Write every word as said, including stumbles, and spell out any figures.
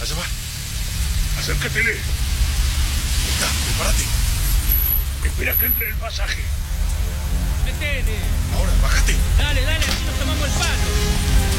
Allá va. Acércatele. Está, prepárate. Espera que entre el pasaje. Metele. Ahora, bájate. Dale, dale, así nos tomamos el palo.